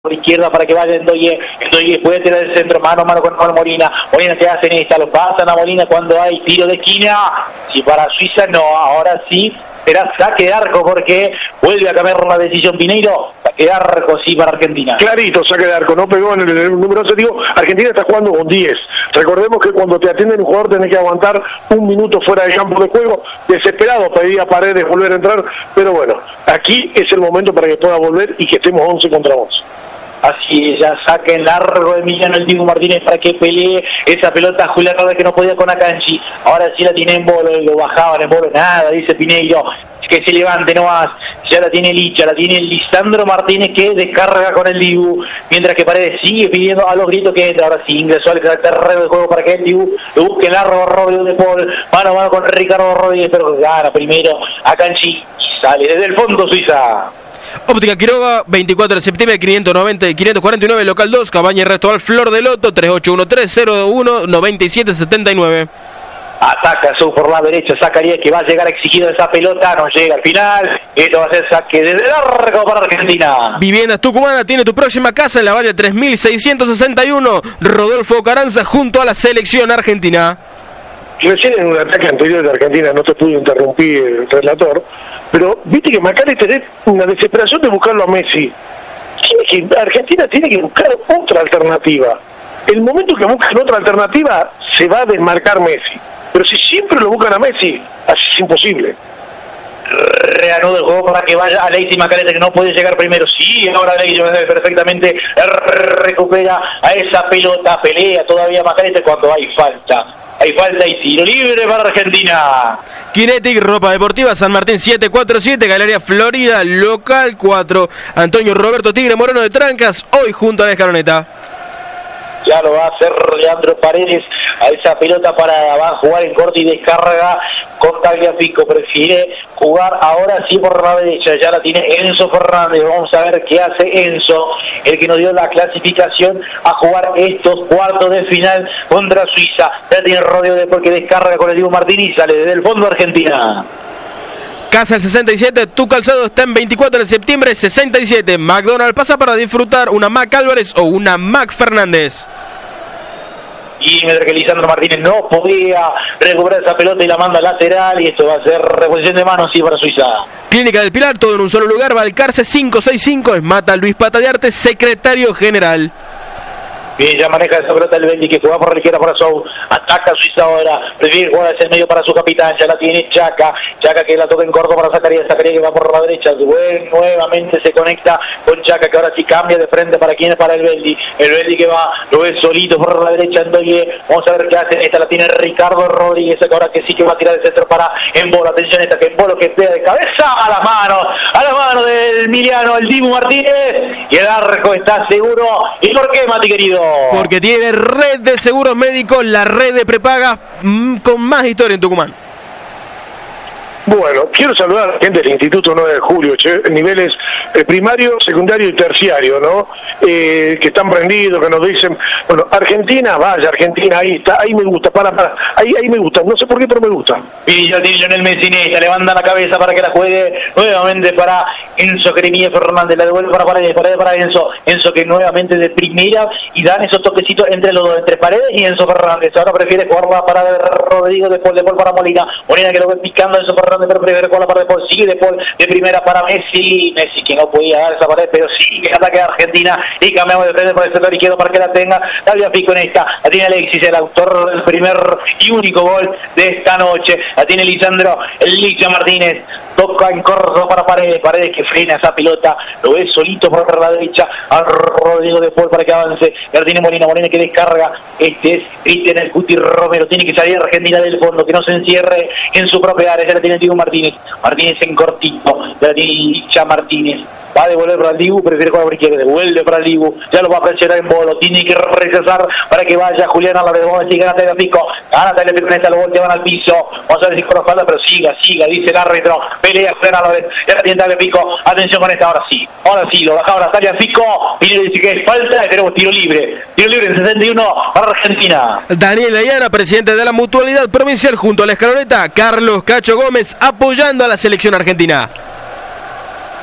por izquierda para que vaya Endoye puede tirar el centro, mano a mano con Molina se hace en esta, lo pasan a Molina cuando hay tiro de esquina, si para Suiza no, ahora sí será saque de arco porque vuelve a cambiar la decisión Pineiro, saque de arco sí para Argentina. Clarito, saque de arco, no pegó en el número 8, digo, Argentina está jugando con 10, recordemos que cuando te atienden un jugador tenés que aguantar un minuto fuera del campo de juego, desesperado pedía a Paredes volver a entrar, pero bueno, aquí es el momento para que pueda volver y que estemos 11 contra 11. Así ya saca en largo de Emiliano el Dibu Martínez para que pelee esa pelota Julián Rodríguez que no podía con Akanji, ahora sí la tiene en bolo, lo bajaban en bolo, nada, dice Pineiro, que se levante nomás, ya la tiene Licha, la tiene Lisandro Martínez que descarga con el Dibu, mientras que Paredes sigue pidiendo a los gritos que entra, ahora sí ingresó al terreno de juego para que el Dibu lo busque en largo Rodríguez de Paul, mano a mano con Ricardo Rodríguez, pero gana primero Akanji y sale desde el fondo Suiza. Óptica Quiroga, 24 de septiembre, 549, local 2, Cabaña y Restaurant Flor de Loto, 3813019779. Ataca Sou por la derecha, sacaría que va a llegar exigido esa pelota, no llega al final, esto va a ser saque desde el arco para Argentina. Viviendas Tucumana tiene tu próxima casa en la Valle 3661, Rodolfo Caranza junto a la selección argentina. Recién en un ataque anterior de Argentina no te pudo interrumpir el relator, pero viste que McAllister es una desesperación de buscarlo a Messi. Argentina tiene que buscar otra alternativa. El momento que buscan otra alternativa se va a desmarcar Messi, pero si siempre lo buscan a Messi, así es imposible. Reanuda el juego para que vaya Alexis McAllister, que no puede llegar primero. Sí, ahora Alexis perfectamente recupera a esa pelota, pelea todavía McAllister cuando hay falta. Hay falta y tiro libre para Argentina. Kinetic, ropa deportiva, San Martín 747, Galería Florida, local 4. Antonio Roberto Tigre Moreno de Trancas, hoy junto a la escaloneta. Ya lo va a hacer Leandro Paredes a esa pelota va a jugar en corte y descarga con Tagliafico, prefiere jugar ahora sí por la derecha, ya la tiene Enzo Fernández, vamos a ver qué hace Enzo, el que nos dio la clasificación a jugar estos cuartos de final contra Suiza, ya tiene rodeo de porque descarga con el Dibu Martínez, sale desde el fondo Argentina. Casa el 67, tu calzado está en 24 de septiembre, 67. McDonald's pasa para disfrutar una Mac Álvarez o una Mac Fernández. Y mientras que Lisandro Martínez no podía recuperar esa pelota y la manda lateral, y esto va a ser reposición de manos sí para Suiza. Clínica del Pilar, todo en un solo lugar, Balcarce 565, es Mata Luis Pata de Arte, secretario general. Bien, ya maneja esa pelota el Belli que juega por la izquierda para Sou, ataca Suiza ahora, prefiere jugar hacia el medio para su capitán, ya la tiene Chaca que la toca en corto para Zacarías que va por la derecha, nuevamente se conecta con Chaca que ahora sí cambia de frente para quién es para el Belli que va, lo ve solito por la derecha Endoye, vamos a ver qué hace, esta la tiene Ricardo Rodríguez, que ahora que sí que va a tirar el centro para Embolo, atención esta que Embolo que pega de cabeza a la mano del Emiliano, el Dibu Martínez, y el arco está seguro. ¿Y por qué, Mati querido? Porque tiene red de seguros médicos, la red de prepaga con más historia en Tucumán. Bueno, quiero saludar a la gente del Instituto 9 de Julio, niveles primario, secundario y terciario, ¿no? Que están prendidos, que nos dicen, bueno, Argentina, vaya, Argentina, ahí está, ahí me gusta, ahí me gusta, no sé por qué, pero me gusta. Y ya tiene Lionel Messi, levanta la cabeza para que la juegue nuevamente para Enzo Jeremías Fernández, la devuelve para Paredes para Enzo que nuevamente de primera, y dan esos toquecitos entre los dos, entre Paredes y Enzo Fernández, ahora prefiere jugarla para Rodrigo de Paul para Molina que lo ve picando Enzo Fernández, pero prefiere jugar la para de Paul, sigue de Paul de primera para Messi que no podía dar esa pared, pero sigue ataque de Argentina, y cambiamos de frente por el sector izquierdo para que la tenga Tagliafico en esta, la tiene Alexis, el autor del primer y único gol de esta noche, la tiene Lisandro, el Licha Martínez, toca en corto para Paredes que frena esa pelota, lo ve solito por la derecha a Rodrigo de Paul para que avance, la tiene Molina que descarga, este es Cristian el Cuti Romero, tiene que salir Argentina del fondo, que no se encierre en su propia área, ya la tiene el Dibu Martínez en cortito, la tiene Licha Martínez, va a devolver para el Dibu, prefiere jugar por izquierda, devuelve para el Dibu, ya lo va a presionar en bolo, tiene que rechazar para que vaya Julián a la vez, vamos a decir, gana Tagliafico en esta, lo voltean al piso, vamos a ver si con la falda, pero siga, dice el árbitro, pelea Julián a la vez, ya la tiene Tagliafico, atención con esta, ahora sí, lo baja ahora Tagliafico, y le dice que es falta, y tenemos tiro libre en 61 para Argentina. Daniel Ayala, presidente de la Mutualidad Provincial, junto a la escaloneta, Carlos Cacho Gómez, apoyando a la selección argentina. Bueno,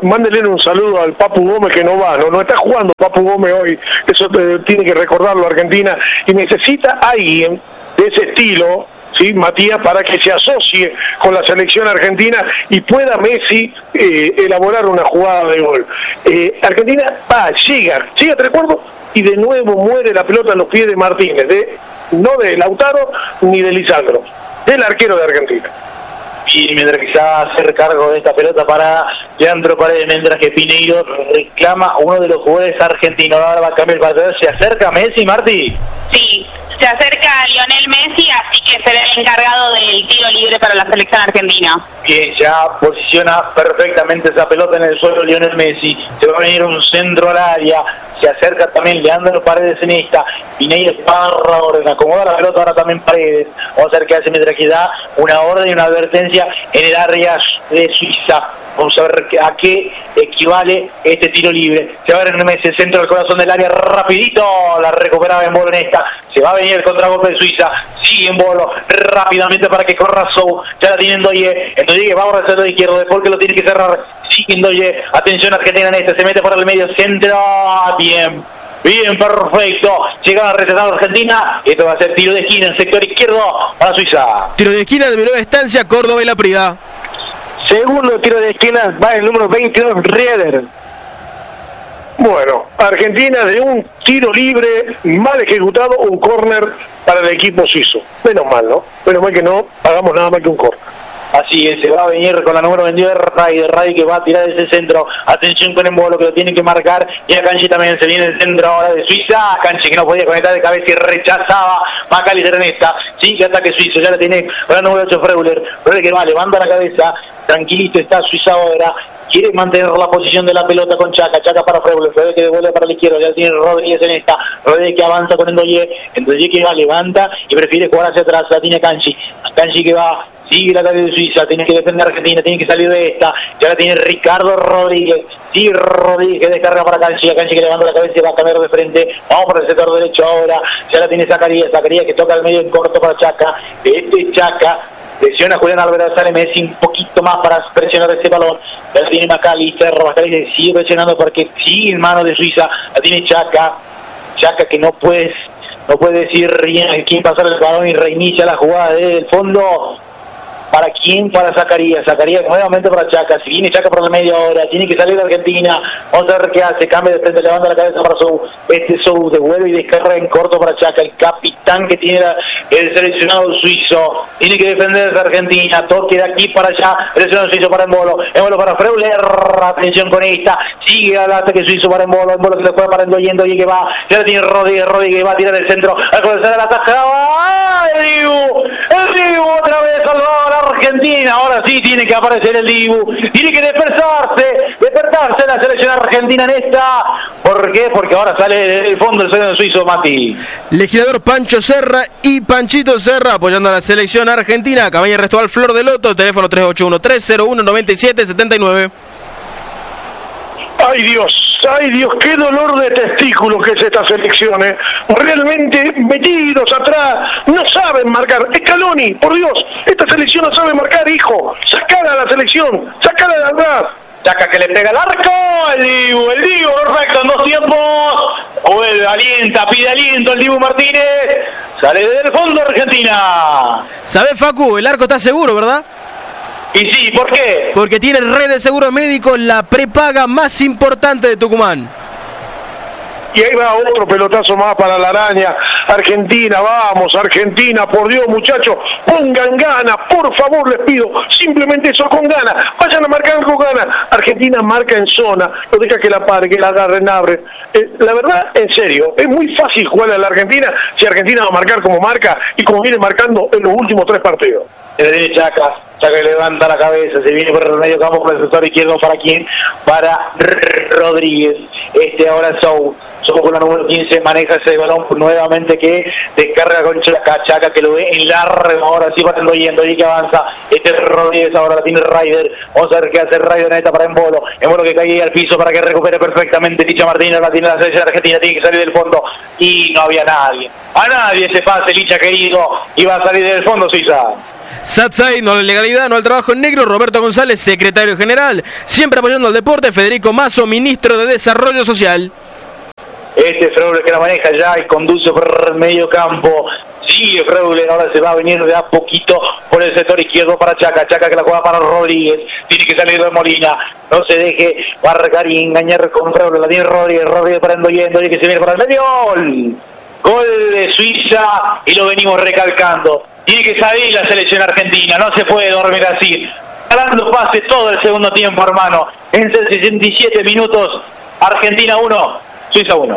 mándenle un saludo al Papu Gómez que no va, no está jugando Papu Gómez hoy, eso tiene que recordarlo Argentina, y necesita alguien de ese estilo, ¿sí, Matías, para que se asocie con la selección argentina y pueda Messi elaborar una jugada de gol? Argentina llega a 3 cuartos y de nuevo muere la pelota en los pies de Martínez, no de Lautaro ni de Lisandro, del arquero de Argentina. Y mientras que se va a hacer cargo de esta pelota para Leandro Paredes, mientras que Pineiro reclama a uno de los jugadores argentinos. Ahora va a cambiar el partido. ¿Se acerca Messi, Martí? Sí, se acerca Lionel Messi, así que será el encargado del tiro libre para la selección argentina. Que ya posiciona perfectamente esa pelota en el suelo Lionel Messi. Se va a venir un centro al área. Se acerca también Leandro Paredes en esta. Pineiro barra orden. Acomoda la pelota ahora también Paredes. Vamos a ver qué hace mientras que da una orden y una advertencia en el área de Suiza. Vamos a ver a qué equivale este tiro libre. Se va a ver en Messi, el centro del corazón del área, rapidito, la recuperaba en Bolo en esta. Se va a venir el contragolpe de Suiza, sigue en Bolo, rápidamente para que corra Sou. Ya la tiene Ndoye, que va a borrar el centro izquierdo, de porque lo tiene que cerrar. Sigue Ndoye, atención Argentina en esta, se mete por el medio, centro, bien, perfecto. Llega a retrasar Argentina. Esto va a ser tiro de esquina en sector izquierdo para Suiza. Tiro de esquina de nueva estancia, Córdoba y La Prida. Segundo tiro de esquina va el número 22, Rieder. Bueno, Argentina de un tiro libre mal ejecutado, un córner para el equipo suizo. Menos mal, ¿no? Menos mal que no hagamos nada más que un córner. Así es, se va a venir con la número 22 Ray que va a tirar ese centro. Atención con Embolo que lo tiene que marcar. Y a Kanji también se viene el centro ahora de Suiza. Kanji que no podía conectar de cabeza y rechazaba. McAllister en esta. Sigue ataque suizo, ya la tiene con la número 8 Freuler. Freuler que va, levanta la cabeza. Tranquilito está Suiza ahora. Quiere mantener la posición de la pelota con Chaca para Freuler. Freuler que devuelve para la izquierda. Ya tiene Rodríguez en esta. Rodríguez que avanza con Ndoye. Ndoye que va, levanta y prefiere jugar hacia atrás. La tiene Kanji. Kanji que va. Sigue la calle de Suiza, tiene que defender Argentina, tiene que salir de esta. Ya la tiene Ricardo Rodríguez. Sí, Rodríguez que descarga para Kanji. Kanji que levanta la cabeza y va a cambiar de frente. Vamos por el sector derecho ahora. Ya la tiene Zacarías que toca el medio en corto para Chaca. Chaca presiona a Julián Álvarez, sale Messi un poquito más para presionar ese balón. Ya la tiene McAllister sigue presionando porque sigue en manos de Suiza. La tiene Chaca que no puede decir bien a quién pasar el balón y reinicia la jugada desde el fondo. ¿Para quién? Para Zacarías nuevamente para Chaca. Si viene Chaca por la media hora, tiene que salir de Argentina. Vamos a ver qué hace. Cambia de frente, levanta la cabeza para Sou. Sou devuelve y descarga en corto para Chaca. El capitán que tiene el seleccionado suizo. Tiene que defender a Argentina. Toque de aquí para allá. El seleccionado suizo para Embolo para Freuler. Atención con esta. Sigue al ataque suizo para Embolo que le juega para Ndoye que va. Ya le tiene Rodríguez que va a tirar el centro. Al comenzar el ataque. El Dibu otra vez Salvador. Argentina, ahora sí tiene que aparecer el Dibu, tiene que despertarse la selección argentina en esta. ¿Por qué? Porque ahora sale del fondo el seleccionado suizo, Mati. Legislador Pancho Serra y Panchito Serra apoyando a la selección argentina. Cabaña Restual Flor de Loto, teléfono 381-301-9779. Ay Dios, qué dolor de testículos que es esta selección, realmente metidos atrás, no saben marcar. Scaloni, por Dios, esta selección no sabe marcar, hijo, sacala a la selección, sacala de atrás. Chaca que le pega el arco, el Dibu, perfecto, en 2 tiempos, vuelve, pide aliento el Dibu Martínez, sale desde el fondo Argentina. ¿Sabés, Facu? El arco está seguro, ¿verdad? Y sí, ¿por qué? Porque tiene red de seguro médico, la prepaga más importante de Tucumán. Y ahí va otro pelotazo más para la araña. Argentina, vamos, Argentina, por Dios, muchachos, pongan ganas, por favor, les pido, simplemente eso, con ganas, vayan a marcar con ganas. Argentina marca en zona, no deja que la pare, que la agarren, abre. La verdad, en serio, es muy fácil jugar a la Argentina si Argentina va a marcar como marca y como viene marcando en los últimos 3 partidos. Chaca levanta la cabeza, se viene por el medio campo por el sector izquierdo, ¿para quién? Para Rodríguez. Ahora Sou con la número 15 maneja ese balón nuevamente que descarga con Chaca que lo ve en largo, ahora sí va Ndoye que avanza. Rodríguez ahora la tiene Ryder. Vamos a ver qué hace Ryder en esta para Embolo que cae al piso para que recupere perfectamente. Licha Martínez la tiene la selección argentina, tiene que salir del fondo y no había nadie. A nadie se pase, Licha querido, y va a salir del fondo Suiza. Satsai, no a la ilegalidad, no al trabajo en negro. Roberto González, secretario general. Siempre apoyando al deporte. Federico Mazo, ministro de Desarrollo Social. Freule que la maneja ya y conduce por el medio campo. Sigue Freule, ahora se va a venir de a poquito por el sector izquierdo para Chaca. Chaca que la juega para Rodríguez. Tiene que salir de Molina. No se deje barcar y engañar con Freule. La tiene Rodríguez. Rodríguez parando yendo. Y que se viene por el medio. ¡Gol! Gol de Suiza y lo venimos recalcando. Tiene que salir la selección argentina. No se puede dormir así. Ganando pase todo el segundo tiempo, hermano. En 67 minutos. Argentina 1, Suiza 1.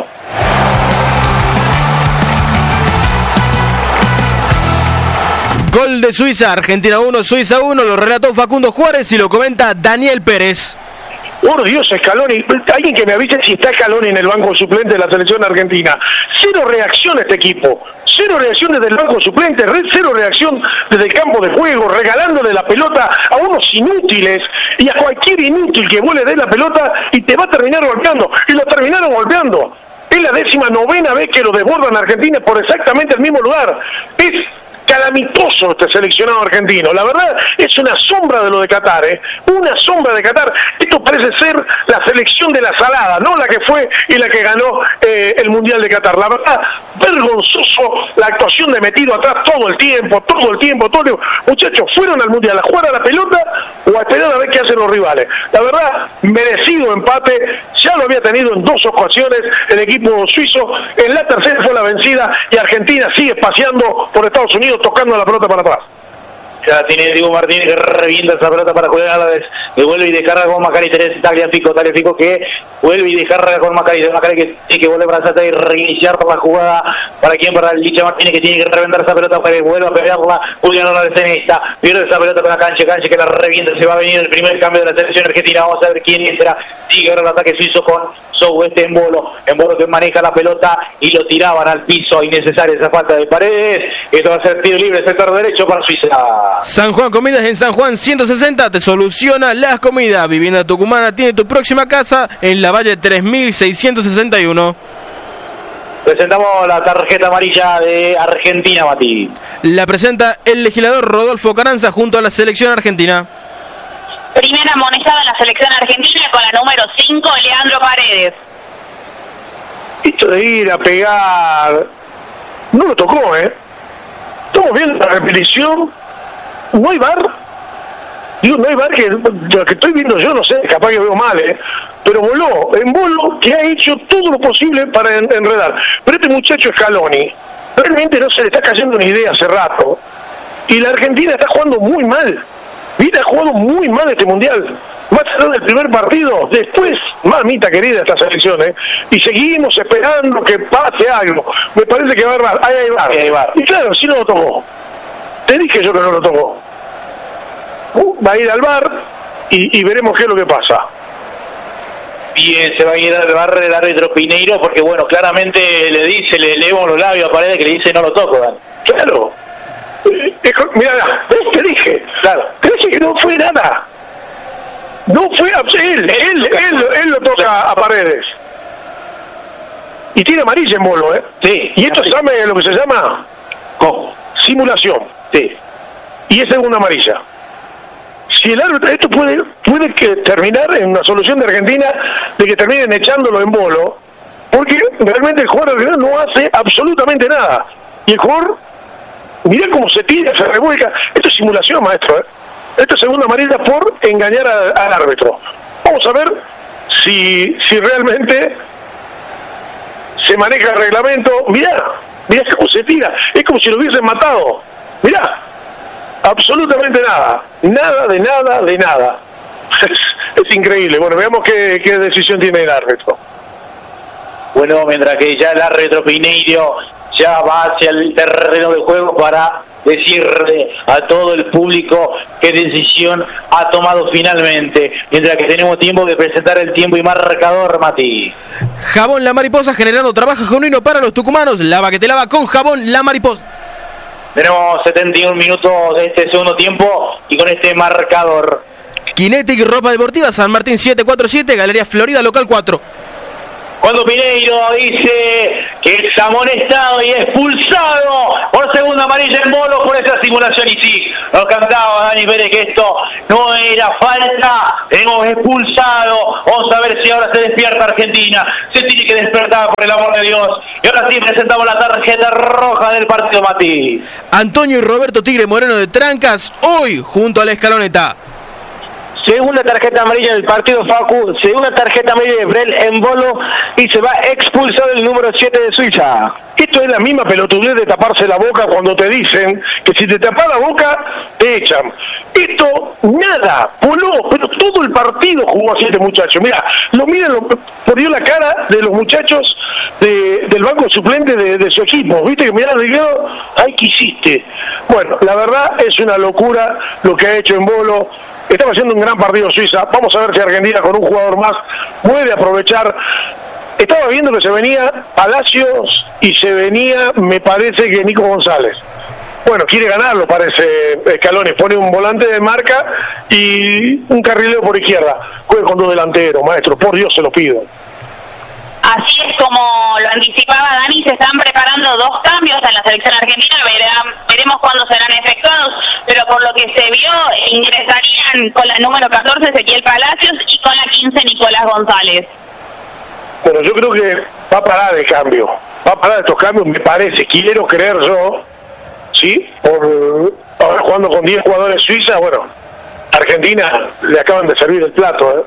Gol de Suiza, Argentina 1, Suiza 1, lo relató Facundo Juárez y lo comenta Daniel Pérez. Por Dios, Scaloni, alguien que me avise si está Scaloni en el banco suplente de la selección argentina. Cero reacción a este equipo, cero reacción desde el banco suplente, cero reacción desde el campo de juego, regalándole la pelota a unos inútiles y a cualquier inútil que vos le des la pelota y te va a terminar golpeando. Y lo terminaron golpeando. Es la 19ª vez que lo desbordan a Argentina por exactamente el mismo lugar. Es calamitoso este seleccionado argentino. La verdad es una sombra de lo de Qatar, una sombra de Qatar. Esto parece ser la selección de la salada, no la que fue y la que ganó el Mundial de Qatar. La verdad, vergonzoso la actuación de metido atrás todo el tiempo. Muchachos, fueron al Mundial a jugar a la pelota o a esperar a ver qué hacen los rivales. La verdad, merecido empate, ya lo había tenido en 2 ocasiones el equipo suizo. En la tercera fue la vencida y Argentina sigue paseando por Estados Unidos tocando la pelota para atrás. Ya tiene Diego Martínez que revienta esa pelota para jugar a la vez. Devuelve y descarga con Macari. Tagliafico que vuelve y descarga con Macari. Macari que tiene que volver para saltar y reiniciar por la jugada. ¿Para quién? Para Licha Martínez que tiene que reventar esa pelota para que vuelva a pegarla. Julián Cenesta pierde esa pelota con la cancha que la revienta. Se va a venir el primer cambio de la selección argentina. Vamos a ver quién entra. Sigue el ataque suizo con Sou, Embolo que maneja la pelota y lo tiraban al piso. Innecesaria esa falta de Paredes. Esto va a ser tiro libre, sector derecho para Suiza. San Juan Comidas en San Juan 160 te soluciona las comidas. Vivienda Tucumana tiene tu próxima casa en la Valle 3661. Presentamos la tarjeta amarilla de Argentina, Mati. La presenta el legislador Rodolfo Carranza junto a la selección argentina. Primera amonestada en la selección argentina con la número 5, Leandro Paredes. Esto de ir a pegar no lo tocó, Estamos viendo la repetición. No hay VAR. Digo, no hay VAR, que lo que estoy viendo yo, no sé, capaz que veo mal, pero Embolo que ha hecho todo lo posible para enredar. Pero este muchacho Scaloni realmente no se le está cayendo una idea hace rato. Y la Argentina está jugando muy mal. Vita ha jugado muy mal este mundial. Más allá del primer partido, después, mamita querida, esta selección, y seguimos esperando que pase algo. Me parece que va a haber VAR. Ahí hay VAR. Y claro, si no lo tocó. Te dije yo que no lo tocó. Va a ir al VAR y veremos qué es lo que pasa. Bien, se va a ir al VAR el árbitro Pineiro, porque bueno, claramente le leemos los labios a Paredes que le dice no lo toco, Dan. Claro. Mira, te dije. Claro. Te dije que no fue nada. No fue él lo toca a Paredes. Y tiene amarilla Embolo, Sí. Y esto se llama lo que se llama simulación. Sí. Y es segunda amarilla. Si el árbitro, esto puede que terminar en una solución de Argentina de que terminen echándolo en Embolo, porque realmente el jugador argentino no hace absolutamente nada. Y el jugador, mirá cómo se tira, se revuelca. Esto es simulación, maestro. Esto es segunda amarilla por engañar al árbitro. Vamos a ver si realmente se maneja el reglamento. Mirá cómo se tira. Es como si lo hubiesen matado. Mirá. Absolutamente nada. Nada de nada. Es increíble. Bueno, veamos qué decisión tiene el árbitro. Bueno, mientras que ya el árbitro Pineiro ya va hacia el terreno de juego para decirle a todo el público qué decisión ha tomado finalmente, mientras que tenemos tiempo de presentar el tiempo y marcador, Mati. Jabón La Mariposa, generando trabajo genuino para los tucumanos. Lava que te lava con Jabón La Mariposa. Tenemos 71 minutos de este segundo tiempo y con este marcador. Kinetic Ropa Deportiva, San Martín 747, Galería Florida, local 4. cuando Pineiro dice que es amonestado y expulsado por segunda amarilla en Bolo por esa simulación. Y sí, nos cantaba Dani Pérez que esto no era falta, hemos expulsado. Vamos a ver si ahora se despierta Argentina, se tiene que despertar por el amor de Dios. Y ahora sí presentamos la tarjeta roja del partido, Mati. Antonio y Roberto Tigre Moreno de Trancas, hoy junto a la escaloneta. Segunda tarjeta amarilla del partido, Facu. Segunda tarjeta amarilla de Brel en Bolo y se va expulsado el número 7 de Suiza. Esto es la misma pelotudez de taparse la boca cuando te dicen que si te tapas la boca, te echan. Esto, nada, voló, pero todo el partido jugó así este muchacho. Mira, perdió la cara de los muchachos del banco suplente de su equipo. Viste que mirá, digo, ay, ¿qué hiciste? Bueno, la verdad es una locura lo que ha hecho en Bolo. Estaba haciendo un gran partido Suiza. Vamos a ver si Argentina con un jugador más puede aprovechar. Estaba viendo que se venía Palacios y se venía, me parece que Nico González. Bueno, quiere ganarlo, parece Scaloni. Pone un volante de marca y un carrilero por izquierda. Juega con dos delanteros, maestro. Por Dios, se lo pido. Así es como lo anticipaba Dani, se están preparando 2 cambios en la selección argentina, veremos cuándo serán efectuados, pero por lo que se vio, ingresarían con la número 14 Ezequiel Palacios y con la 15 Nicolás González. Bueno, yo creo que va a parar el cambio, va a parar estos cambios, me parece, quiero creer yo, ¿sí? Ahora jugando con 10 jugadores Suiza, bueno, Argentina le acaban de servir el plato,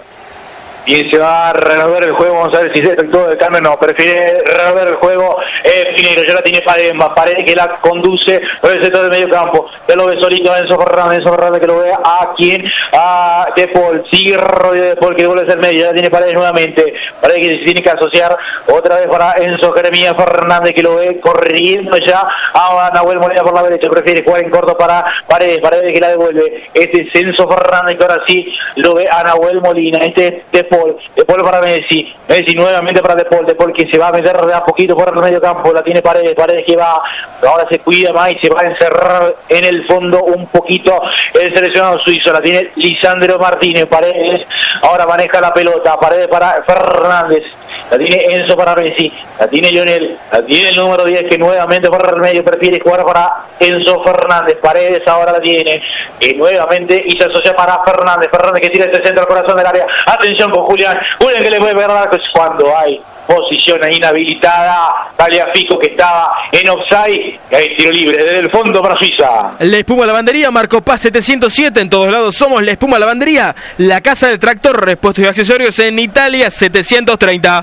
Y se va a reanudar el juego. Vamos a ver si se efectuó el cambio. No, prefiere reanudar el juego Pineiro. Ya la tiene Paredes que la conduce por el sector del medio campo. Ya lo ve solito Enzo Fernández que lo ve a quien, a De Paul. Sigue Rodríguez De Paul que vuelve al medio. Ya la tiene Paredes nuevamente. Paredes que se tiene que asociar otra vez para Enzo Jeremías Fernández que lo ve corriendo ya a Nahuel Molina por la derecha. Prefiere jugar en corto para Paredes que la devuelve. Este es Enzo Fernández que ahora sí lo ve a Nahuel Molina. Este es De Paul para Messi nuevamente para De Paul que se va a meter de a poquito por el medio campo, la tiene Paredes que va, ahora se cuida más y se va a encerrar en el fondo un poquito el seleccionado suizo, la tiene Lisandro Martínez, Paredes ahora maneja la pelota, Paredes para Fernández, la tiene Enzo para Messi, la tiene Lionel, la tiene el número 10 que nuevamente por el medio prefiere jugar para Enzo Fernández, Paredes ahora la tiene nuevamente y se asocia para Fernández que tira este centro al corazón del área, atención con Julián que le puede pegar cuando hay posición inhabilitada, Tagliafico que estaba en offside, y hay tiro libre desde el fondo para Suiza. La Espuma Lavandería, Marco Paz 707, en todos lados somos La Espuma Lavandería, la casa del tractor, repuestos y accesorios en Italia 730.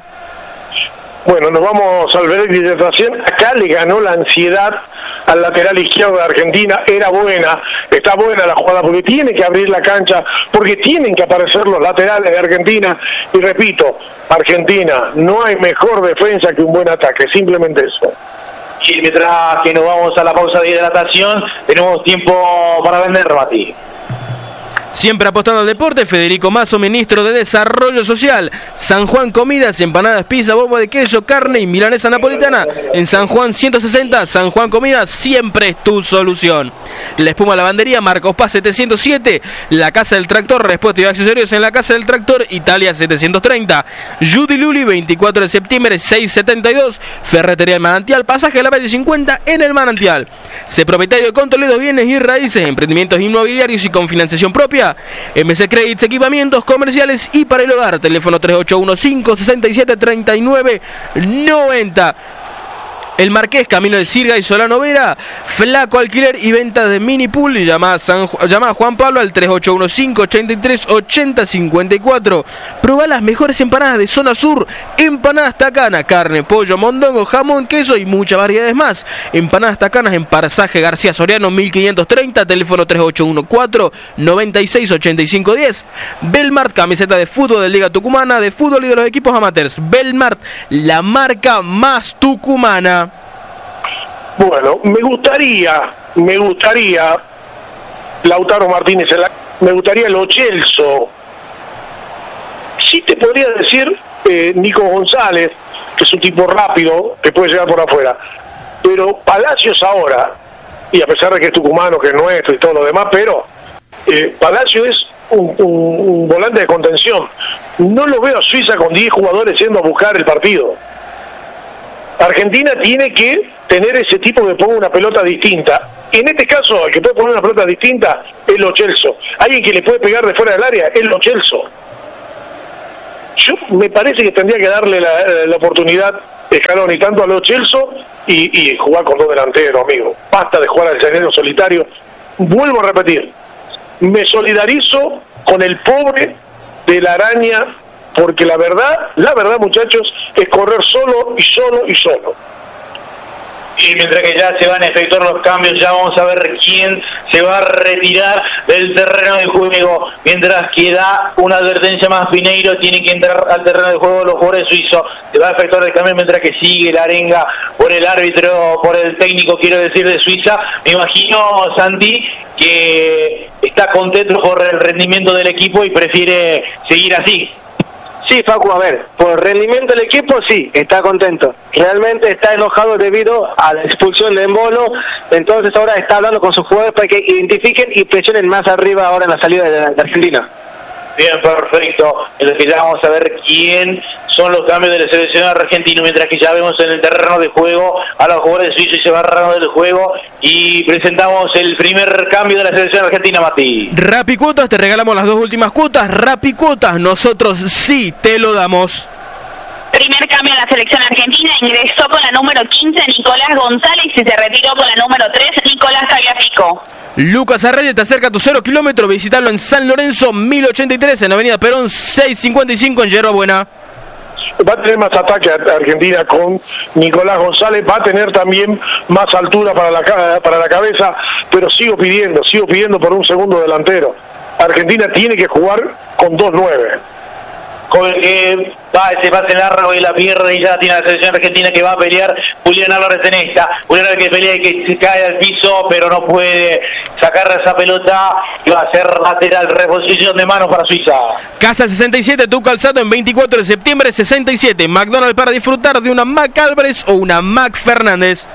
Bueno, nos vamos al Veredi de Tracción. Acá le ganó la ansiedad al lateral izquierdo de Argentina. Era buena, está buena la jugada porque tiene que abrir la cancha, porque tienen que aparecer los laterales de Argentina. Y repito, Argentina, no hay mejor defensa que un buen ataque, simplemente eso. Y mientras que nos vamos a la pausa de hidratación, tenemos tiempo para vender, Mati. Siempre apostando al deporte, Federico Mazo, ministro de Desarrollo Social. San Juan Comidas, empanadas, pizza, bomba de queso, carne y milanesa napolitana. En San Juan 160, San Juan Comidas, siempre es tu solución. La Espuma Lavandería, Marcos Paz 707. La Casa del Tractor, repuestos y accesorios en la Casa del Tractor, Italia 730. Judy Luli, 24 de septiembre 672. Ferretería El Manantial, pasaje a la calle 50 en El Manantial. Se propietario de Contoledo Bienes y Raíces, emprendimientos inmobiliarios y con financiación propia. MC Credits, equipamientos comerciales y para el hogar. Teléfono 3815-6739-90. El Marqués, camino del Sirga y Solano Vera, Flaco Alquiler y venta de mini pool. Llama a Juan Pablo al 3815-83-8054. Probá las mejores empanadas de zona sur. Empanadas Tacana, carne, pollo, mondongo, jamón, queso y muchas variedades más. Empanadas Tacanas en Pasaje García Soriano 1530, teléfono 3814-968510. Belmart, camiseta de fútbol de Liga Tucumana, de fútbol y de los equipos amateurs. Belmart, la marca más tucumana. Bueno, me gustaría Lautaro Martínez, me gustaría Lo Celso. Sí te podría decir Nico González, que es un tipo rápido, que puede llegar por afuera. Pero Palacios ahora, y a pesar de que es tucumano, que es nuestro y todo lo demás, pero Palacios es un volante de contención. no lo veo a Suiza con 10 jugadores yendo a buscar el partido. Argentina tiene que tener ese tipo que ponga una pelota distinta. En este caso, el que puede poner una pelota distinta es Lo Celso. Alguien que le puede pegar de fuera del área es Lo Celso. Yo me parece que tendría que darle la oportunidad Scaloni tanto a Lo Celso y jugar con 2 delanteros, amigo. Basta de jugar al llanero solitario. Vuelvo a repetir, me solidarizo con el pobre de la Araña, porque la verdad, muchachos, es correr solo y solo y solo. Y mientras que ya se van a efectuar los cambios, ya vamos a ver quién se va a retirar del terreno de juego. Mientras que da una advertencia más, Pineiro tiene que entrar al terreno de juego los jugadores suizos. Se va a efectuar el cambio mientras que sigue la arenga por el árbitro, por el técnico, quiero decir, de Suiza. Me imagino, Santi, que está contento por el rendimiento del equipo y prefiere seguir así. Sí, Facu, a ver, por el rendimiento del equipo sí, está contento. Realmente está enojado debido a la expulsión de Embolo, entonces ahora está hablando con sus jugadores para que identifiquen y presionen más arriba ahora en la salida de Argentina. Bien, perfecto. En lo que ya vamos a ver quién son los cambios de la selección argentina, mientras que ya vemos en el terreno de juego a los jugadores suizos y se va al del juego y presentamos el primer cambio de la selección argentina, Mati. Rappi Cuotas, te regalamos las 2 últimas cuotas. Rappi Cuotas, nosotros sí te lo damos. Primer cambio en la selección argentina, ingresó con la número 15 Nicolás González y se retiró con la número 3 Nicolás Tagliafico. Lucas Arreyes te acerca a tu 0 kilómetro, visitarlo en San Lorenzo 1083 en Avenida Perón 655 en Yerba Buena. Va a tener más ataque Argentina con Nicolás González, va a tener también más altura para la cabeza, pero sigo pidiendo por un segundo delantero. Argentina tiene que jugar con 2-9. Con el que va ese pase largo y la pierde y ya tiene la selección argentina que va a pelear Julián Álvarez en esta. Julián Álvarez que pelea y que se cae al piso, pero no puede sacar esa pelota y va a ser lateral, reposición de manos para Suiza. Casa 67, tu calzado en 24 de septiembre 67. McDonald's para disfrutar de una Mac Álvarez o una Mac Fernández.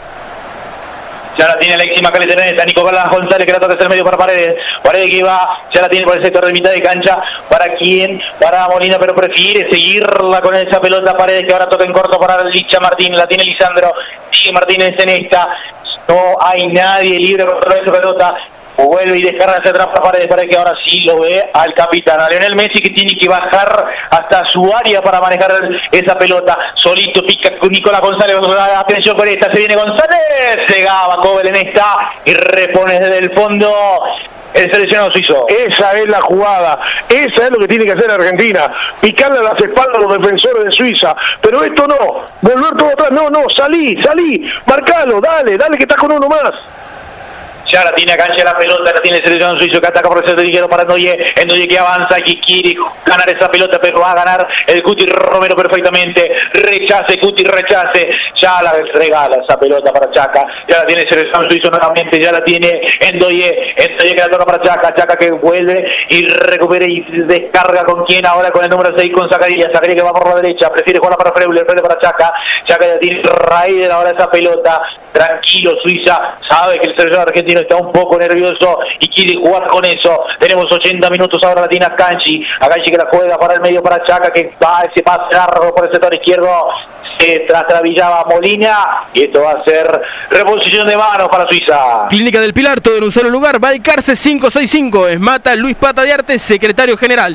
Ya la tiene Alexis Macalester en esta, Nicolás González que la toca hacia el medio para Paredes que va, ya la tiene por el sector de mitad de cancha, ¿para quién? Para Molina, pero prefiere seguirla con esa pelota, Paredes que ahora toca en corto para Licha Martín, la tiene Lisandro, sigue Martínez en esta, no hay nadie libre para esa pelota, vuelve y descarga hacia atrás para Paredes que ahora sí lo ve al capitán, a Lionel Messi, que tiene que bajar hasta su área para manejar esa pelota, solito pica con Nicolás González, atención con esta, se viene González, llegaba Cobel en esta y repone desde el fondo el seleccionado suizo. Esa es la jugada, esa es lo que tiene que hacer Argentina, picarle a las espaldas a los defensores de Suiza, pero esto no, volver todo atrás, no, salí, marcalo, dale que estás con uno más. Ya la tiene a cancha la pelota, la tiene el seleccionado suizo que ataca por el centro izquierdo para Ndoye que avanza, que quiere ganar esa pelota, pero va a ganar el Cuti Romero perfectamente, Cuti rechace, ya la regala esa pelota para Chaca, ya la tiene el seleccionado suizo nuevamente, ya la tiene Ndoye que la toca para Chaca que vuelve y recupera y descarga con quién ahora, con el número 6 con Zacarías que va por la derecha, prefiere jugar para Freuler para Chaca ya tiene raíz ahora esa pelota, tranquilo Suiza, sabe que el seleccionado argentino está un poco nervioso y quiere jugar con eso. Tenemos 80 minutos ahora, la tiene a Canchi que la juega para el medio para Chaca que va ese pase largo por el sector izquierdo, trastabillaba Molina y esto va a ser reposición de manos para Suiza. Clínica del Pilar, todo en un solo lugar, Balcarce 565, Esmata Luis Pata de Arte, secretario general.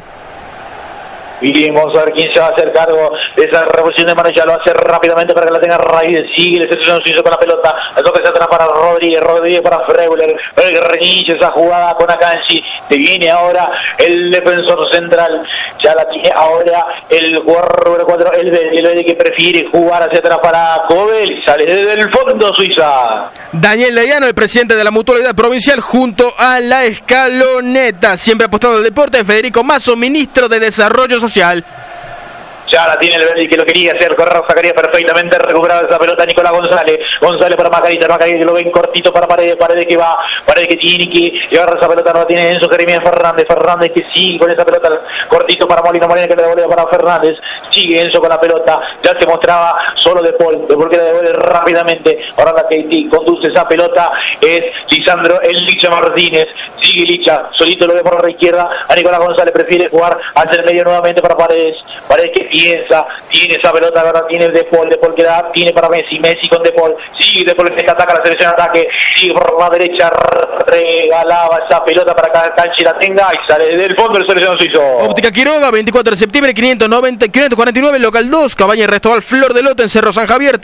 Bien, vamos a ver quién se va a hacer cargo de esa revolución de manos, ya lo hace rápidamente para que la tenga Raíz, sigue el seleccionado suizo con la pelota, el toque se atrás para Rodríguez para Freuler, el que reinicia esa jugada con Akanji, se viene ahora el defensor central, ya la tiene ahora el jugador número 4, el Bede que prefiere jugar hacia atrás para Cobel, sale desde el fondo Suiza. Daniel Leyano, el presidente de la Mutualidad Provincial, junto a la Escaloneta, siempre apostando al deporte, Federico Mazo, ministro de Desarrollo Social. Ya la tiene el Verdi que lo quería hacer, Corrado sacaría perfectamente, recuperaba esa pelota Nicolás González, González para Macaliter que lo ven cortito para Paredes que va, Paredes que tiene que llevar esa pelota, no la tiene Enzo Jeremías Fernández que sigue con esa pelota cortito para Molina que le devuelve para Fernández, sigue Enzo con la pelota, ya se mostraba solo De Paul que le devuelve rápidamente, ahora la que conduce esa pelota es Lisandro el Licha Martínez, sigue Licha, solito lo ve por la izquierda, a Nicolás González prefiere jugar hacia el medio nuevamente para Paredes que piensa, tiene esa pelota, ahora tiene De Paul que da, tiene para Messi con De Paul, sigue De Paul que ataca la selección ataque, sigue por la derecha, regalaba esa pelota para que Canchi la tenga y sale del fondo del seleccionado suizo. Óptica Quiroga, 24 de septiembre, 549, local 2, Cabaña y Restaural Flor de Lote en Cerro San Javier,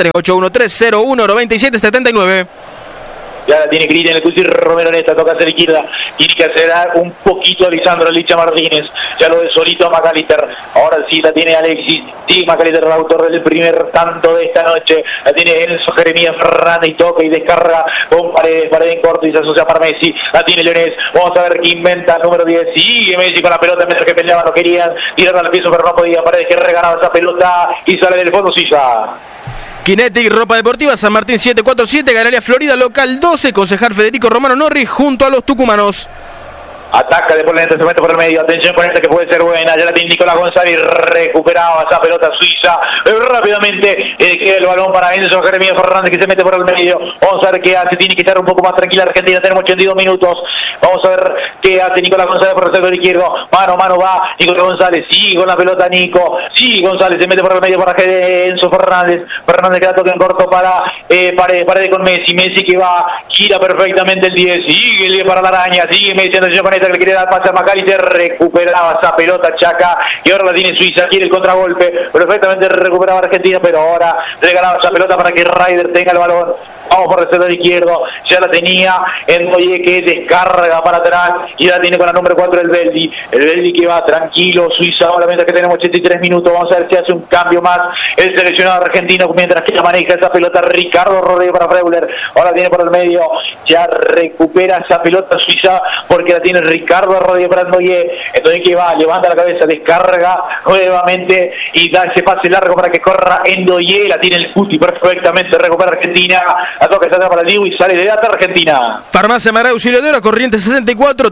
3813019779. Ya la tiene Cristian el Cusi Romero en esta, toca hacia la izquierda, tiene que hacer un poquito a Lisandro Licha Martínez, ya lo de solito a Macaliter, ahora sí la tiene Alexis, sí Macaliter el autor del primer tanto de esta noche, la tiene Enzo Jeremías Fernández y toca y descarga con Paredes en corto y se asocia para Messi, la tiene Leonés, vamos a ver qué inventa el número 10, sigue Messi con la pelota mientras que peleaban, no querían tirar al piso pero no podía, Paredes que regalaba esa pelota y sale del fondo Silla. Kinetic, ropa deportiva, San Martín 747, Ganaria Florida, local 12, concejal Federico Romano Norris, junto a los tucumanos. Ataca de Polenta, se mete por el medio, atención con esta que puede ser buena, ya la tiene Nicolás González, recuperaba esa pelota suiza, rápidamente queda el balón para Enzo Jeremías Fernández que se mete por el medio, vamos a ver qué hace, tiene que estar un poco más tranquila Argentina, tenemos 82 minutos, vamos a ver qué hace Nicolás González por el sector izquierdo, mano a mano va Nicolás González, sigue con la pelota Nico, sí González se mete por el medio para Enzo Fernández que la toca en corto para Paredes con Messi que va, gira perfectamente el 10, sigue para la araña, sigue Messi, atención con esta que le quiere dar pase a Macaliter, recuperaba esa pelota Chaca y ahora la tiene Suiza, quiere el contragolpe, perfectamente recuperaba Argentina, pero ahora regalaba esa pelota para que Ryder tenga el balón, vamos por el sector izquierdo, ya la tenía Endoye que descarga para atrás y la tiene con la número 4 el Beldi que va tranquilo, Suiza ahora mientras que tenemos 83 minutos, vamos a ver si hace un cambio más el seleccionado argentino mientras que la maneja esa pelota Ricardo Rodríguez para Freuler, ahora tiene por el medio, ya recupera esa pelota Suiza porque la tiene Ricardo Rodríguez para Endoye que va, levanta la cabeza, descarga nuevamente y da ese pase largo para que corra Endoye, la tiene el Cuti perfectamente, recupera Argentina, la toca esa para Liu y sale de data Argentina. Farmacia María Auxiliadora, Corriente 64,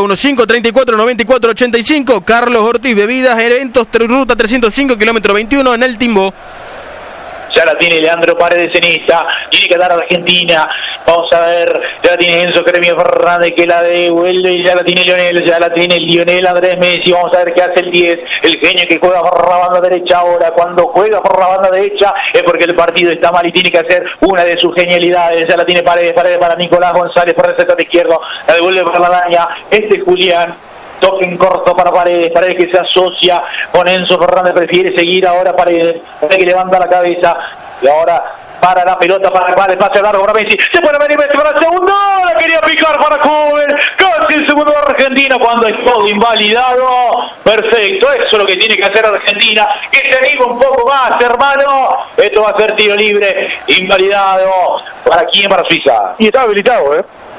3815-3494-85, Carlos Ortiz, bebidas, eventos, ruta 305, kilómetro 21 en el Timbo. Ya la tiene Leandro Paredes en esta, tiene que dar a Argentina, vamos a ver, ya la tiene Enzo Jeremías Fernández que la devuelve y ya la tiene Lionel Andrés Messi, vamos a ver qué hace el 10, el genio que juega por la banda derecha ahora, cuando juega por la banda derecha es porque el partido está mal y tiene que hacer una de sus genialidades, ya la tiene Paredes para Nicolás González por el sector izquierdo, la devuelve para la araña, Julián, toque en corto para Paredes que se asocia con Enzo Fernández, prefiere seguir ahora Paredes que levanta la cabeza y ahora para la pelota para el pase largo para Messi, se puede venir Messi para el segundo, la quería picar para Cover, casi el segundo de Argentina cuando es todo invalidado, perfecto, eso es lo que tiene que hacer Argentina, que se anime un poco más hermano, esto va a ser tiro libre, invalidado, ¿para quién? Para Suiza. Y está habilitado,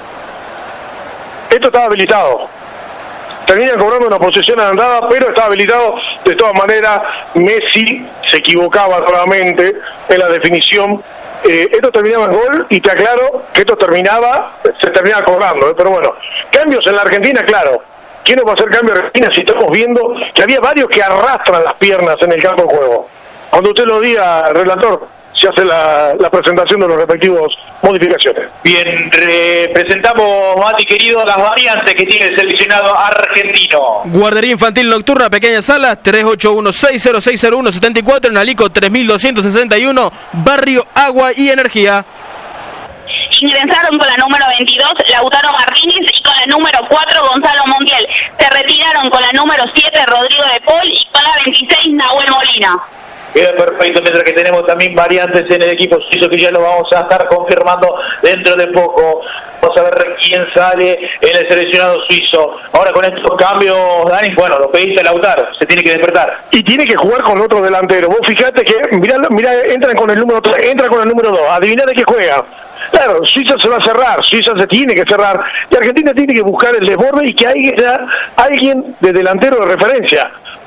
esto está habilitado. Terminan cobrando una posesión adelantada, pero está habilitado. De todas maneras, Messi se equivocaba nuevamente en la definición. Esto terminaba en gol y te aclaro que esto se terminaba cobrando. Pero bueno, cambios en la Argentina, claro. ¿Quién no va a hacer cambio en Argentina si estamos viendo que había varios que arrastran las piernas en el campo de juego? Cuando usted lo diga, relator, se hace la presentación de los respectivos modificaciones. Bien, presentamos, Mati querido, las variantes que tiene el seleccionado argentino. Guardería infantil nocturna, pequeña sala, 381-60601-74, en Alico 3261, Barrio Agua y Energía. Ingresaron con la número 22 Lautaro Martínez y con la número 4 Gonzalo Montiel. Se retiraron con la número 7 Rodrigo de Paul y con la 26 Nahuel Molina. Queda perfecto, mientras que tenemos también variantes en el equipo suizo que ya lo vamos a estar confirmando dentro de poco. Vamos a ver quién sale en el seleccionado suizo. Ahora con estos cambios, Dani, bueno, lo pediste Lautaro, se tiene que despertar. Y tiene que jugar con otro delantero. Vos fijate que, mirá, entran con el número 3, entra con el número 2, adiviná de qué juega. Claro, Suiza se va a cerrar, Suiza se tiene que cerrar, y Argentina tiene que buscar el desborde y que haya alguien de delantero de referencia.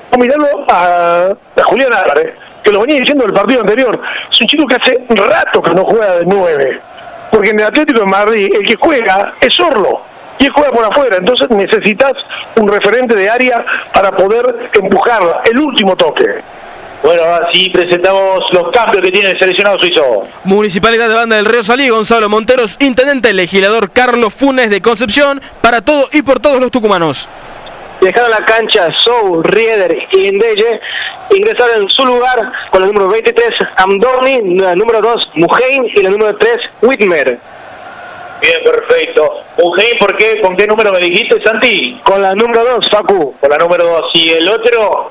mirando a Julián Álvarez, que lo venía diciendo el partido anterior. Es un chico que hace rato que no juega de 9, porque en el Atlético de Madrid el que juega es Orlo, y él juega por afuera, entonces necesitas un referente de área para poder empujarla, el último toque. Bueno, ahora sí presentamos los cambios que tiene el seleccionado suizo. Municipalidad de Banda del Río Salí, Gonzalo Monteros, intendente, legislador Carlos Funes de Concepción, para todo y por todos los tucumanos. Dejaron la cancha Sou, Rieder y Indeye, ingresaron en su lugar con el número 23 Amdorni, el número 2 Muheim y el número 3 Whitmer. Bien, perfecto. Muheim, ¿por qué? ¿Con qué número me dijiste, Santi? Con la número 2, Facu. Con la número 2. ¿Y el otro?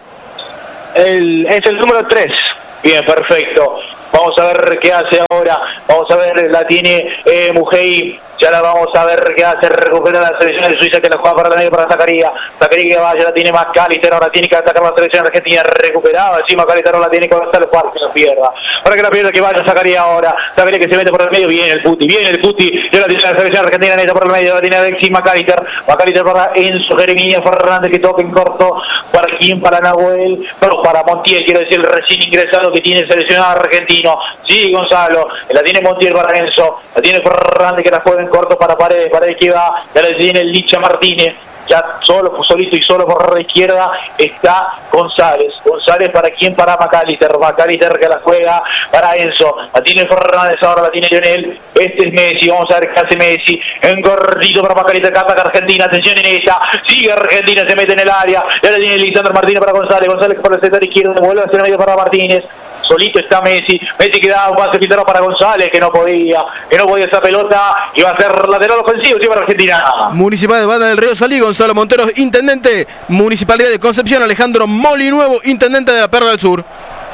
Es el número 3. Bien, perfecto. Vamos a ver qué hace ahora. Vamos a ver, la tiene Muheim. Ya la vamos a ver qué hace. Recupera la selección de Suiza, que la juega para la medio para Zacarías. Zacarías que vaya, la tiene McAllister. Ahora tiene que atacar la selección argentina. Recuperada. Sí, McAllister ahora la tiene que estar para que la pierda. Para que la pierda, que vaya Zacarías ahora. Zacarías que se mete por el medio. Viene el Puti. Ya la tiene la selección argentina neta por el medio. La tiene Alexis McAllister. McAllister para Enzo Jeremías Fernández, que toca en corto. ¿Para quién? Para Nahuel. Bueno, para Montiel, quiero decir, el recién ingresado que tiene el seleccionado argentino. Sí, Gonzalo. La tiene Montiel para Enzo. La tiene Fernández, que la juega en corto para Paredes que va. Ya la tiene Licha Martínez. Ya solito y solo por la izquierda está González. ¿Para quién? Para McAllister que la juega para Enzo. La tiene Fernández, ahora la tiene Lionel. Este es Messi, vamos a ver qué hace Messi. En gordito para McAllister, que ataca Argentina. Atención en esta. Sigue Argentina, se mete en el área. Ya la tiene Lisandro Martínez para González por el sector izquierdo, vuelve hacia el medio para Martínez. Solito está Messi que da un pase filtrado para González, que no podía esa pelota, iba a ser lateral ofensivo, sí, para Argentina. Municipalidad de Banda del Río Salí, Gonzalo Monteros, intendente. Municipalidad de Concepción, Alejandro Molinuevo, intendente de la Perla del Sur.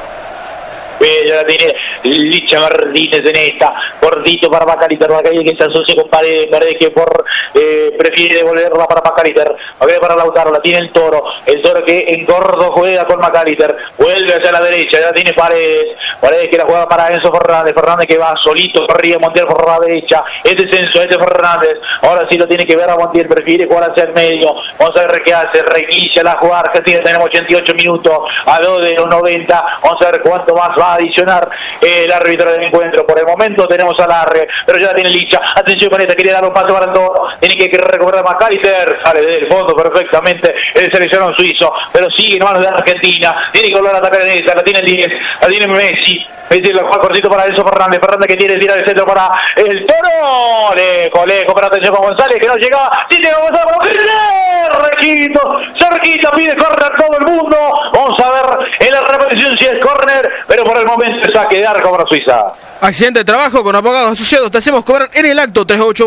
Ya la tiene Licha Martínez en esta. Gordito para McAllister que se asocia con Paredes que prefiere devolverla para McAllister. Para Lautaro, la tiene el Toro que en gordo juega con McAllister. Vuelve hacia la derecha, ya la tiene Paredes que la juega para Enzo Fernández que va solito, corría Montiel por la derecha. Este es Enzo, este es Fernández. Ahora sí lo tiene que ver a Montiel, prefiere jugar hacia el medio. Vamos a ver qué hace. Reinicia la jugada Argentina, tenemos 88 minutos a 2 de los 90. Vamos a ver cuánto más va a adicionar el árbitro del encuentro. Por el momento tenemos a Larre, pero ya la tiene Licha. Atención con esta, quiere dar un paso para el Toro. Tiene que recuperar McAllister. Sale del fondo perfectamente el seleccionado suizo, pero sigue en manos de Argentina. Tiene que volver a atacar en esta. La tiene 10, la tiene Messi. La juega cortito para Enzo Fernández que quiere tirar el centro para el Toro. Lejos, pero atención con González, que no llega. Tiene que González para cerquita, pide córner todo el mundo. Vamos a ver en la repetición si es córner, pero por el momento es saque de arco para Suiza. Accidente de trabajo con abogados asociados. Te hacemos cobrar en el acto.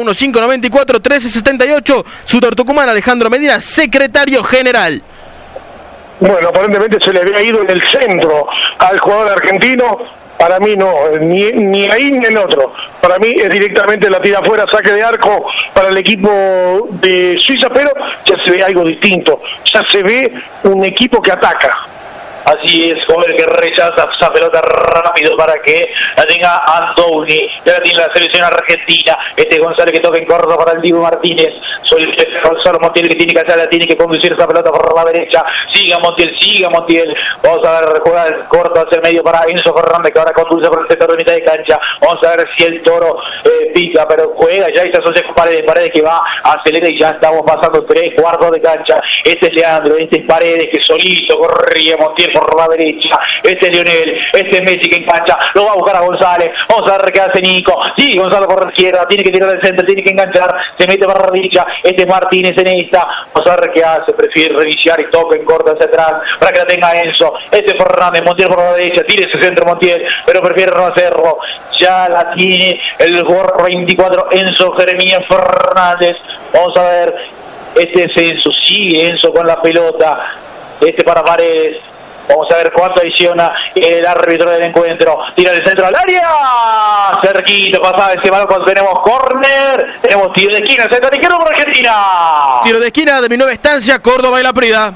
381-594-1378. Sutor Tucumán, Alejandro Medina, secretario general. Bueno, aparentemente se le había ido en el centro al jugador argentino. Para mí no, ni ahí ni en otro. Para mí es directamente la tira afuera, saque de arco para el equipo de Suiza, pero ya se ve algo distinto. Ya se ve un equipo que ataca. Así es, como el que rechaza esa pelota rápido para que la tenga Andoni. Ya la tiene la selección argentina. Este González que toca en corto para el Dibu Martínez. Gonzalo Montiel que tiene que hacer, tiene que conducir esa pelota por la derecha. Siga Montiel. Vamos a ver, juega el corto hacia el medio para Enzo Fernández, que ahora conduce por el sector de mitad de cancha. Vamos a ver si el Toro pica, pero juega ya y se asocia con Paredes que va, acelera y ya estamos pasando 3/4 de cancha. Este es Leandro, este es Paredes que solito corría Montiel por la derecha. Este es Lionel, este es Messi que engancha, lo va a buscar a González. Vamos a ver qué hace Nico. Sí, Gonzalo por la izquierda, tiene que tirar del centro, tiene que enganchar, se mete para la derecha. Este es Martínez en esta. Vamos a ver qué hace, prefiere reiniciar y toca en corto hacia atrás para que la tenga Enzo. Este es Fernández, Montiel por la derecha, tire ese centro Montiel, pero prefiere no hacerlo. Ya la tiene el jugador 24, Enzo Jeremías Fernández. Vamos a ver, este es Enzo, sigue Enzo con la pelota. Este para Paredes. Vamos a ver cuánto adiciona el árbitro del encuentro. Tira el centro al área. Cerquito, pasaba ese balón cuando tenemos córner. Tenemos tiro de esquina, centro de izquierdo por Argentina. Tiro de esquina de mi nueva estancia, Córdoba y La Prida.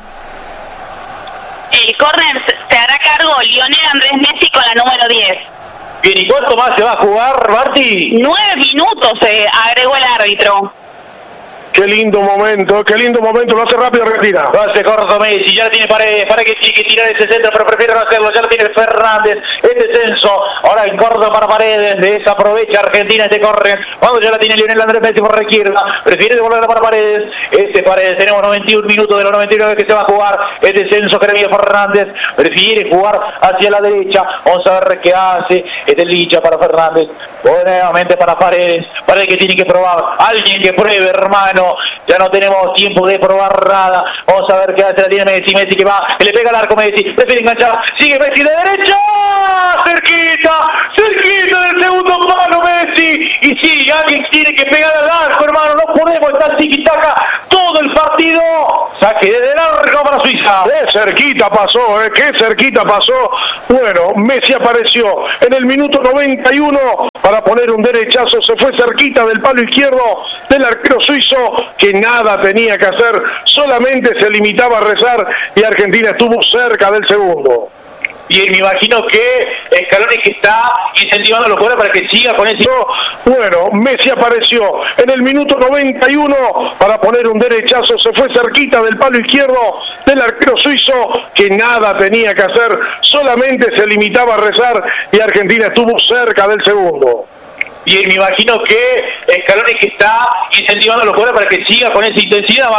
El córner se hará cargo Lionel Andrés Messi con la número 10. Bien, ¿y cuánto más se va a jugar, Barty? 9 minutos agregó el árbitro. Qué lindo momento, lo hace rápido Argentina. Lo hace corto Messi, ya la tiene Paredes que tiene que tirar ese centro, pero prefiere no hacerlo, ya lo tiene Fernández, este censo, ahora en corto para Paredes, desaprovecha Argentina este corre, cuando ya la tiene Lionel Andrés Messi por la izquierda, prefiere devolverla para Paredes, Paredes, tenemos 91 minutos de los 99 que se va a jugar, este censo Jeremías Fernández, prefiere jugar hacia la derecha, vamos a ver qué hace, Licha para Fernández, nuevamente para Paredes que tiene que probar, alguien que pruebe hermano, ya no tenemos tiempo de probar nada, vamos a ver qué hace, la tiene Messi que va, que le pega al arco Messi, prefiere enganchar, sigue Messi de derecha, cerquita del segundo palo Messi, y sí, alguien tiene que pegar al arco hermano, no podemos estar tiki-taka todo el partido, saque desde el arco para Suiza. Qué cerquita pasó, bueno, Messi apareció en el minuto 91 para poner un derechazo, se fue cerquita del palo izquierdo del arquero suizo, que nada tenía que hacer, solamente se limitaba a rezar, y Argentina estuvo cerca del segundo. Y me imagino que Scaloni que está incentivando a los jugadores para que siga con ese... Bueno, Messi apareció en el minuto 91 para poner un derechazo, se fue cerquita del palo izquierdo del arquero suizo, que nada tenía que hacer, solamente se limitaba a rezar, y Argentina estuvo cerca del segundo. Y me imagino que Scaloni que está incentivando a los jugadores para que siga con esa intensidad.